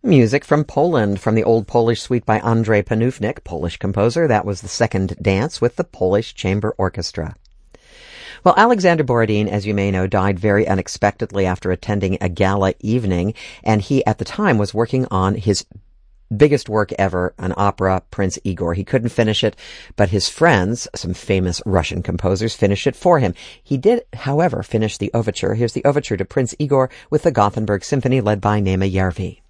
Music from Poland, from the Old Polish Suite by Andrzej Panufnik, Polish composer. That was the second dance with the Polish Chamber Orchestra. Well, Alexander Borodin, as you may know, died very unexpectedly after attending a gala evening, and he, at the time, was working on his biggest work ever, an opera, Prince Igor. He couldn't finish it, but his friends, some famous Russian composers, finished it for him. He did, however, finish the overture. Here's the overture to Prince Igor with the Gothenburg Symphony led by Nema Järvi.